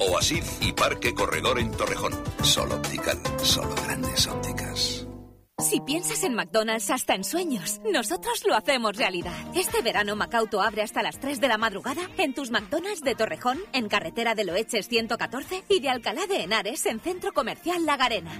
Oasid y Parque Corredor en Torrejón. Sol Optical, solo grandes ópticas. Si piensas en McDonald's hasta en sueños, nosotros lo hacemos realidad. Este verano Macauto abre hasta las 3 de la madrugada en tus McDonald's de Torrejón, en carretera de Loeches 114 y de Alcalá de Henares en Centro Comercial La Garena.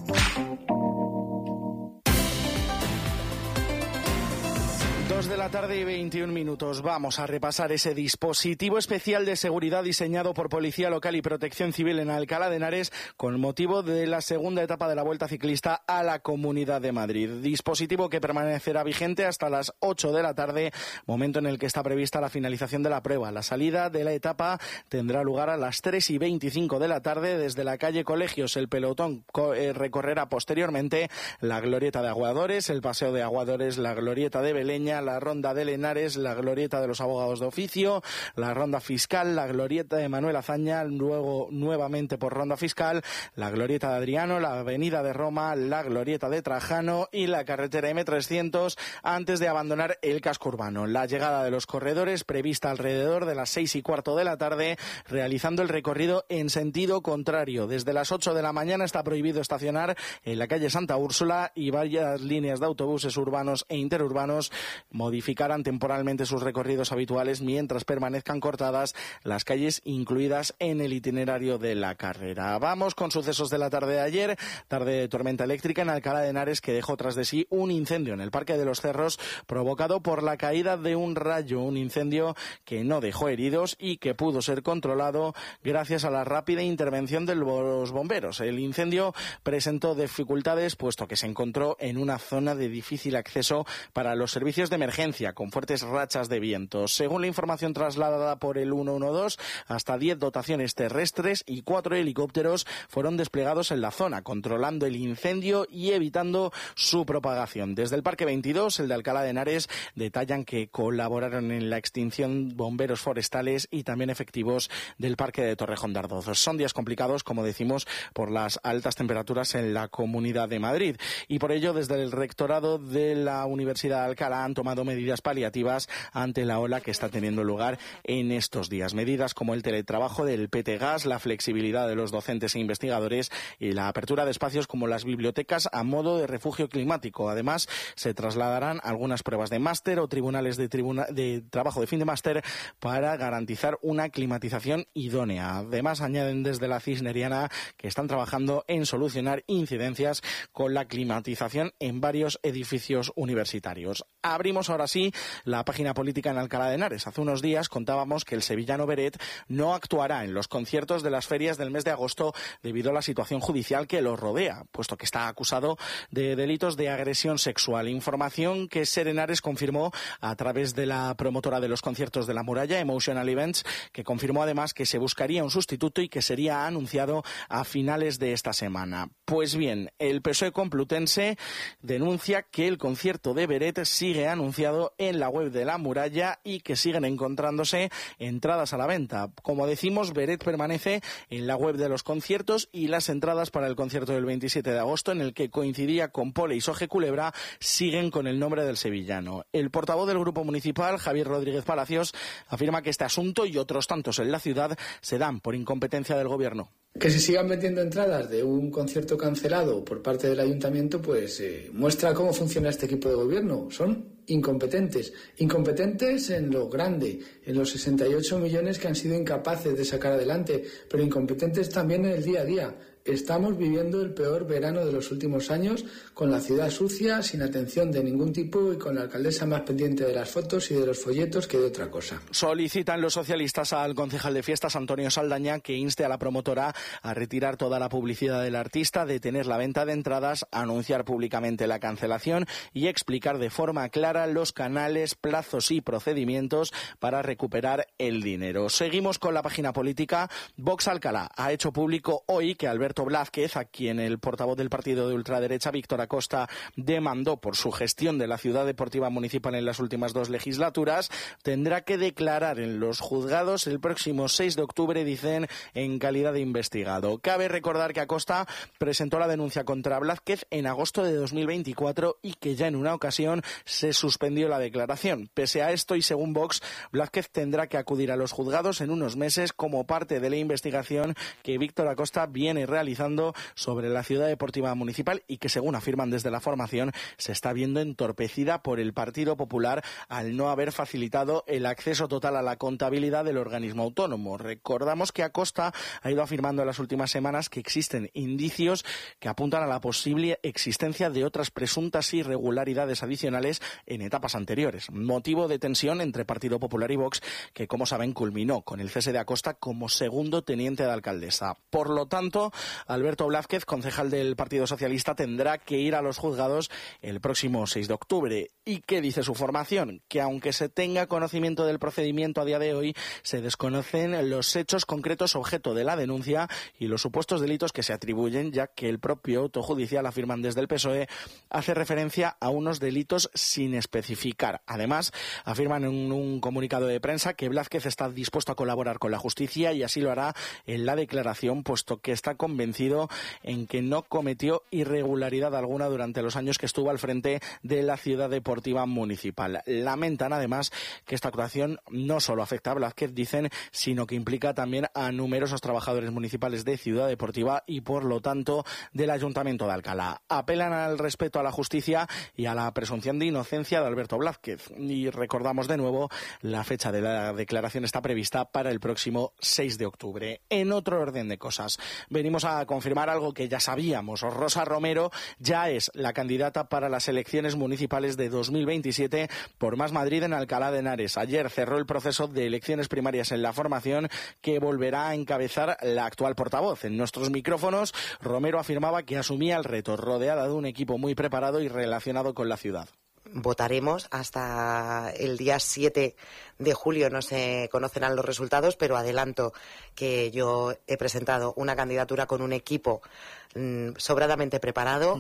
2 de la tarde y 21 minutos. Vamos a repasar ese dispositivo especial de seguridad diseñado por Policía Local y Protección Civil en Alcalá de Henares con motivo de la segunda etapa de la Vuelta Ciclista a la Comunidad de Madrid. Dispositivo que permanecerá vigente hasta las 8 de la tarde, momento en el que está prevista la finalización de la prueba. La salida de la etapa tendrá lugar a las 3:25 de la tarde desde la calle Colegios. El pelotón recorrerá posteriormente la glorieta de Aguadores, el paseo de Aguadores, la glorieta de Beleña, la ronda de Henares, la glorieta de los abogados de oficio, la ronda fiscal, la glorieta de Manuel Azaña, luego nuevamente por ronda fiscal, la glorieta de Adriano, la avenida de Roma, la glorieta de Trajano y la carretera M300 antes de abandonar el casco urbano. La llegada de los corredores prevista alrededor de las 6:15 de la tarde, realizando el recorrido en sentido contrario. Desde las 8 de la mañana está prohibido estacionar en la calle Santa Úrsula y varias líneas de autobuses urbanos e interurbanos modificarán temporalmente sus recorridos habituales mientras permanezcan cortadas las calles incluidas en el itinerario de la carrera. Vamos con sucesos de la tarde de ayer, tarde de tormenta eléctrica en Alcalá de Henares que dejó tras de sí un incendio en el Parque de los Cerros provocado por la caída de un rayo, un incendio que no dejó heridos y que pudo ser controlado gracias a la rápida intervención de los bomberos. El incendio presentó dificultades puesto que se encontró en una zona de difícil acceso para los servicios de emergencia con fuertes rachas de viento. Según la información trasladada por el 112, hasta 10 dotaciones terrestres y 4 helicópteros fueron desplegados en la zona, controlando el incendio y evitando su propagación. Desde el Parque 22, el de Alcalá de Henares, detallan que colaboraron en la extinción bomberos forestales y también efectivos del Parque de Torrejón de Ardoz. Son días complicados, como decimos, por las altas temperaturas en la Comunidad de Madrid y por ello desde el rectorado de la Universidad de Alcalá han tomado medidas paliativas ante la ola que está teniendo lugar en estos días. Medidas como el teletrabajo del PT-Gas, la flexibilidad de los docentes e investigadores y la apertura de espacios como las bibliotecas a modo de refugio climático. Además, se trasladarán algunas pruebas de máster o tribunales de trabajo de fin de máster para garantizar una climatización idónea. Además, añaden desde la Cisneriana que están trabajando en solucionar incidencias con la climatización en varios edificios universitarios. Abrimos ahora sí la página política en Alcalá de Henares. Hace unos días contábamos que el sevillano Beret no actuará en los conciertos de las ferias del mes de agosto debido a la situación judicial que lo rodea, puesto que está acusado de delitos de agresión sexual. Información que Ser Henares confirmó a través de la promotora de los conciertos de la Muralla, Emotional Events, que confirmó además que se buscaría un sustituto y que sería anunciado a finales de esta semana. Pues bien, el PSOE complutense denuncia que el concierto de Beret sigue anunciado en la web de la Muralla y que siguen encontrándose entradas a la venta. Como decimos, Beret permanece en la web de los conciertos y las entradas para el concierto del 27 de agosto, en el que coincidía con Pole y Soje Culebra, siguen con el nombre del sevillano. El portavoz del Grupo Municipal, Javier Rodríguez Palacios, afirma que este asunto y otros tantos en la ciudad se dan por incompetencia del Gobierno. Que se sigan vendiendo entradas de un concierto cancelado por parte del Ayuntamiento, pues muestra cómo funciona este equipo de gobierno. Son incompetentes. Incompetentes en lo grande, en los 68 millones que han sido incapaces de sacar adelante, pero incompetentes también en el día a día. Estamos viviendo el peor verano de los últimos años, con la ciudad sucia, sin atención de ningún tipo y con la alcaldesa más pendiente de las fotos y de los folletos que de otra cosa. Solicitan los socialistas al concejal de fiestas, Antonio Saldaña, que inste a la promotora a retirar toda la publicidad del artista, detener la venta de entradas, anunciar públicamente la cancelación y explicar de forma clara los canales, plazos y procedimientos para recuperar el dinero. Seguimos con la página política. Vox Alcalá ha hecho público hoy que Alberto Alberto Blázquez, a quien el portavoz del partido de ultraderecha, Víctor Acosta, demandó por su gestión de la Ciudad Deportiva Municipal en las últimas 2 legislaturas, tendrá que declarar en los juzgados el próximo 6 de octubre, dicen, en calidad de investigado. Cabe recordar que Acosta presentó la denuncia contra Blázquez en agosto de 2024 y que ya en una ocasión se suspendió la declaración. Pese a esto y según Vox, Blázquez tendrá que acudir a los juzgados en unos meses como parte de la investigación que Víctor Acosta viene realizando sobre la Ciudad Deportiva Municipal y que, según afirman desde la formación, se está viendo entorpecida por el Partido Popular al no haber facilitado el acceso total a la contabilidad del organismo autónomo. Recordamos que Acosta ha ido afirmando en las últimas semanas que existen indicios que apuntan a la posible existencia de otras presuntas irregularidades adicionales en etapas anteriores. Motivo de tensión entre Partido Popular y Vox, que, como saben, culminó con el cese de Acosta como segundo teniente de alcaldesa. Por lo tanto, Alberto Blázquez, concejal del Partido Socialista, tendrá que ir a los juzgados el próximo 6 de octubre. ¿Y qué dice su formación? Que aunque se tenga conocimiento del procedimiento a día de hoy, se desconocen los hechos concretos objeto de la denuncia y los supuestos delitos que se atribuyen, ya que el propio auto judicial, afirman desde el PSOE, hace referencia a unos delitos sin especificar. Además, afirman en un comunicado de prensa que Blázquez está dispuesto a colaborar con la justicia y así lo hará en la declaración, puesto que está convencido en que no cometió irregularidad alguna durante los años que estuvo al frente de la Ciudad Deportiva Municipal. Lamentan además que esta actuación no solo afecta a Blázquez, dicen, sino que implica también a numerosos trabajadores municipales de Ciudad Deportiva y, por lo tanto, del Ayuntamiento de Alcalá. Apelan al respeto a la justicia y a la presunción de inocencia de Alberto Blázquez. Y recordamos de nuevo, la fecha de la declaración está prevista para el próximo 6 de octubre. En otro orden de cosas, venimos a confirmar algo que ya sabíamos. Rosa Romero ya es la candidata para las elecciones municipales de 2027 por Más Madrid en Alcalá de Henares. Ayer cerró el proceso de elecciones primarias en la formación que volverá a encabezar la actual portavoz. En nuestros micrófonos, Romero afirmaba que asumía el reto rodeada de un equipo muy preparado y relacionado con la ciudad. Votaremos hasta el día 7 de julio, no se conocerán los resultados, pero adelanto que yo he presentado una candidatura con un equipo sobradamente preparado,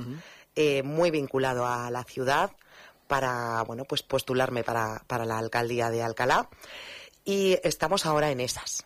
muy vinculado a la ciudad, para pues postularme para la alcaldía de Alcalá, y estamos ahora en esas.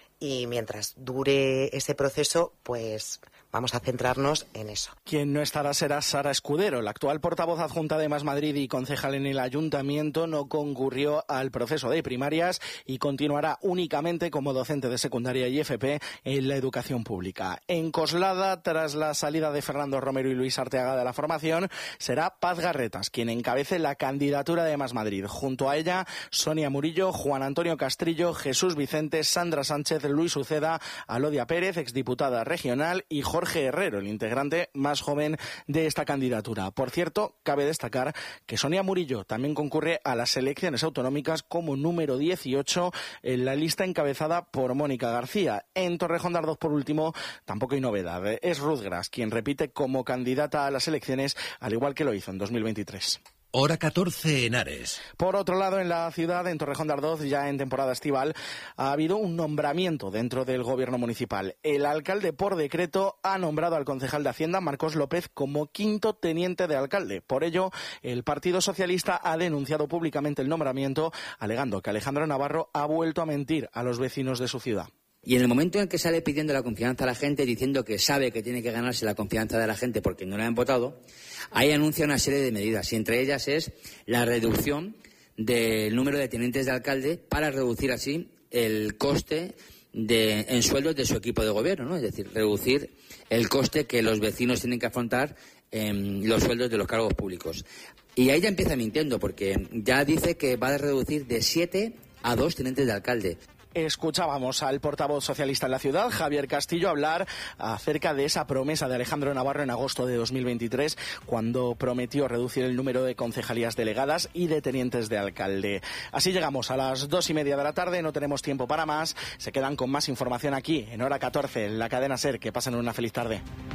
Y mientras dure ese proceso, pues vamos a centrarnos en eso. Quien no estará será Sara Escudero. La actual portavoz adjunta de Más Madrid y concejal en el ayuntamiento no concurrió al proceso de primarias y continuará únicamente como docente de secundaria y FP en la educación pública. En Coslada, tras la salida de Fernando Romero y Luis Arteaga de la formación, será Paz Garretas quien encabece la candidatura de Más Madrid. Junto a ella, Sonia Murillo, Juan Antonio Castrillo, Jesús Vicente, Sandra Sánchez, Luis Uceda, Alodia Pérez, exdiputada regional, y Jorge Herrero, el integrante más joven de esta candidatura. Por cierto, cabe destacar que Sonia Murillo también concurre a las elecciones autonómicas como número 18 en la lista encabezada por Mónica García. En Torrejón de Ardoz, por último, tampoco hay novedad. Es Ruth Gras quien repite como candidata a las elecciones, al igual que lo hizo en 2023. Hora 14 Henares. Por otro lado, en la ciudad, en Torrejón de Ardoz, ya en temporada estival, ha habido un nombramiento dentro del gobierno municipal. El alcalde, por decreto, ha nombrado al concejal de Hacienda, Marcos López, como quinto teniente de alcalde. Por ello, el Partido Socialista ha denunciado públicamente el nombramiento, alegando que Alejandro Navarro ha vuelto a mentir a los vecinos de su ciudad. Y en el momento en que sale pidiendo la confianza a la gente, diciendo que sabe que tiene que ganarse la confianza de la gente porque no le han votado, ahí anuncia una serie de medidas, y entre ellas es la reducción del número de tenientes de alcalde para reducir así el coste en sueldos de su equipo de gobierno, ¿no? Es decir, reducir el coste que los vecinos tienen que afrontar en los sueldos de los cargos públicos. Y ahí ya empieza mintiendo, porque ya dice que va a reducir de 7 a 2 tenientes de alcalde. Escuchábamos al portavoz socialista en la ciudad, Javier Castillo, hablar acerca de esa promesa de Alejandro Navarro en agosto de 2023, cuando prometió reducir el número de concejalías delegadas y de tenientes de alcalde. Así llegamos a las 2:30 de la tarde, no tenemos tiempo para más. Se quedan con más información aquí, en Hora 14, en la cadena SER. Que pasen una feliz tarde.